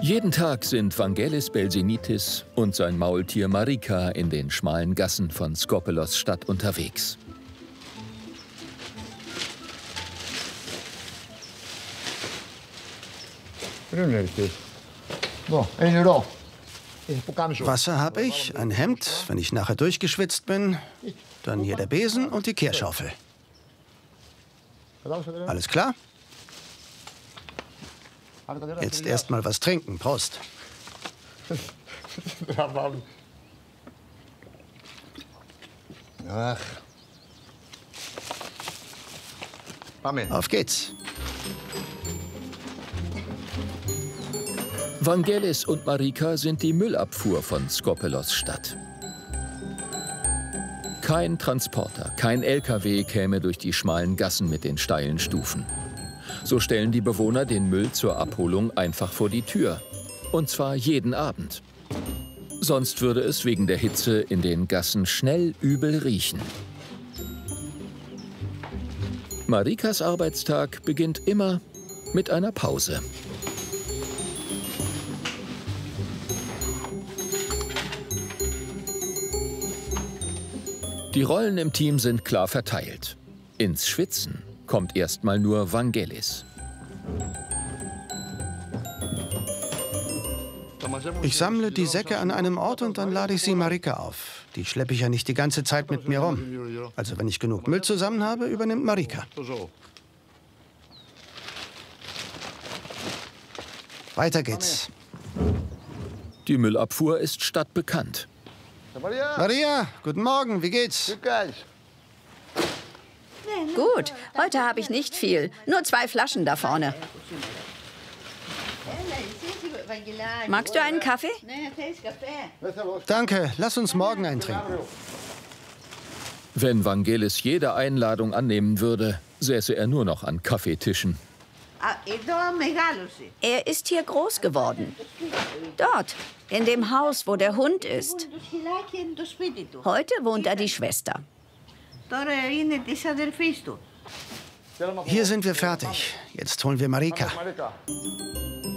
Jeden Tag sind Vangelis Belzenitis und sein Maultier Marika in den schmalen Gassen von Skopelos Stadt unterwegs. Wasser habe ich, ein Hemd, wenn ich nachher durchgeschwitzt bin. Dann hier der Besen und die Kehrschaufel. Alles klar? Jetzt erst mal was trinken. Prost. Auf geht's. Vangelis und Marika sind die Müllabfuhr von Skopelos Stadt. Kein Transporter, kein LKW käme durch die schmalen Gassen mit den steilen Stufen. So stellen die Bewohner den Müll zur Abholung einfach vor die Tür. Und zwar jeden Abend. Sonst würde es wegen der Hitze in den Gassen schnell übel riechen. Marikas Arbeitstag beginnt immer mit einer Pause. Die Rollen im Team sind klar verteilt. Ins Schwitzen kommt erstmal nur Vangelis. Ich sammle die Säcke an einem Ort und dann lade ich sie Marika auf. Die schleppe ich ja nicht die ganze Zeit mit mir rum. Also wenn ich genug Müll zusammen habe, übernimmt Marika. Weiter geht's. Die Müllabfuhr ist stadtbekannt. Maria, guten Morgen, wie geht's? Gut, heute habe ich nicht viel. Nur 2 Flaschen da vorne. Magst du einen Kaffee? Danke, lass uns morgen eintrinken. Wenn Vangelis jede Einladung annehmen würde, säße er nur noch an Kaffeetischen. Er ist hier groß geworden. Dort, in dem Haus, wo der Hund ist. Heute wohnt da die Schwester. Hier sind wir fertig. Jetzt holen wir Marika.